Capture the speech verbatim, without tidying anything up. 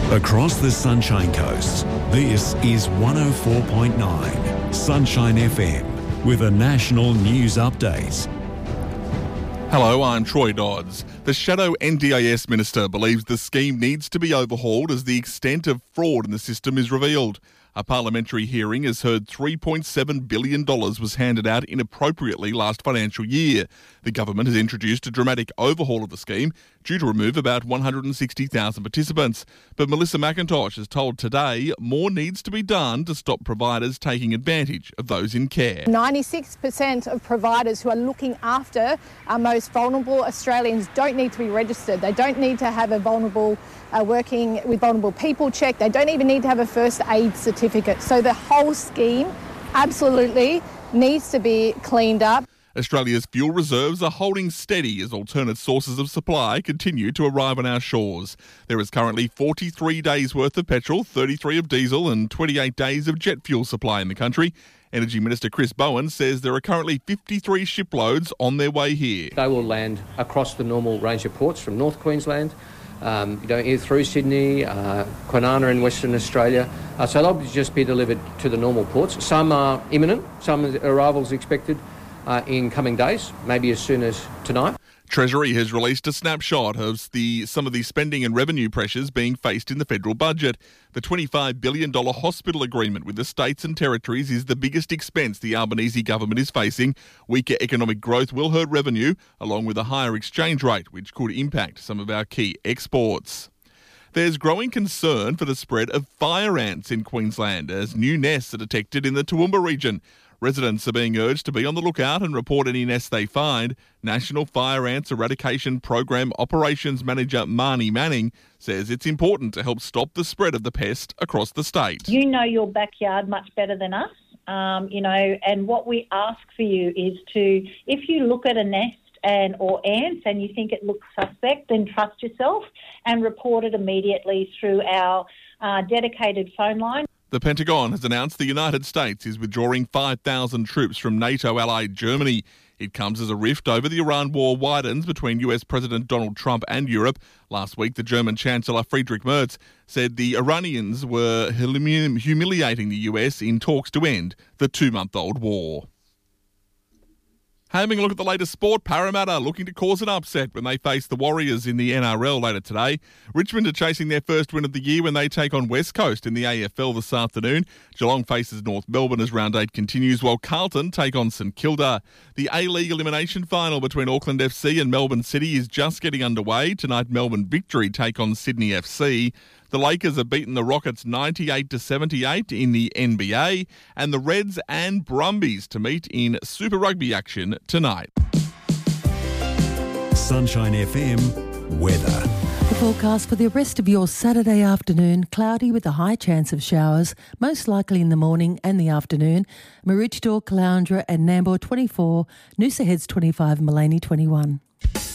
Across the Sunshine Coast, this is one oh four point nine Sunshine F M with a national news update. Hello, I'm Troy Dodds. The shadow N D I S minister believes the scheme needs to be overhauled as the extent of fraud in the system is revealed. A parliamentary hearing has heard three point seven billion dollars was handed out inappropriately last financial year. The government has introduced a dramatic overhaul of the scheme, due to remove about one hundred sixty thousand participants. But Melissa McIntosh has told Today more needs to be done to stop providers taking advantage of those in care. ninety-six percent of providers who are looking after our most vulnerable Australians don't need to be registered. They don't need to have a vulnerable uh, working with vulnerable people check. They don't even need to have a first aid certificate. So the whole scheme absolutely needs to be cleaned up. Australia's fuel reserves are holding steady as alternate sources of supply continue to arrive on our shores. There is currently forty-three days worth of petrol, thirty-three of diesel and twenty-eight days of jet fuel supply in the country. Energy Minister Chris Bowen says there are currently fifty-three shiploads on their way here. They will land across the normal range of ports from North Queensland, um, you know, through Sydney, uh, Kwinana in Western Australia. Uh, so they'll just be delivered to the normal ports. Some are imminent, some arrivals expected Uh, in coming days, maybe as soon as tonight. Treasury has released a snapshot of the some of the spending and revenue pressures being faced in the federal budget. The twenty-five billion dollars hospital agreement with the states and territories is the biggest expense the Albanese government is facing. Weaker economic growth will hurt revenue, along with a higher exchange rate, which could impact some of our key exports. There's growing concern for the spread of fire ants in Queensland as new nests are detected in the Toowoomba region. Residents are being urged to be on the lookout and report any nests they find. National Fire Ants Eradication Program Operations Manager Marnie Manning says it's important to help stop the spread of the pest across the state. You know your backyard much better than us, um, you know, and what we ask for you is to, if you look at a nest and or ants and you think it looks suspect, then trust yourself and report it immediately through our uh, dedicated phone line. The Pentagon has announced the United States is withdrawing five thousand troops from NATO-allied Germany. It comes as a rift over the Iran war widens between U S President Donald Trump and Europe. Last week, the German Chancellor Friedrich Merz said the Iranians were humiliating the U S in talks to end the two-month-old war. Having a look at the latest sport, Parramatta looking to cause an upset when they face the Warriors in the N R L later today. Richmond are chasing their first win of the year when they take on West Coast in the A F L this afternoon. Geelong faces North Melbourne as round eight continues, while Carlton take on St Kilda. The A-League elimination final between Auckland F C and Melbourne City is just getting underway. Tonight, Melbourne Victory take on Sydney F C. The Lakers have beaten the Rockets ninety-eight to seventy-eight in the N B A, and the Reds and Brumbies to meet in Super Rugby action tonight. Sunshine F M weather. The forecast for the rest of your Saturday afternoon, cloudy with a high chance of showers, most likely in the morning and the afternoon. Maroochydore, Caloundra and Nambour twenty-four, Noosa Heads twenty-five, Maleny twenty-one.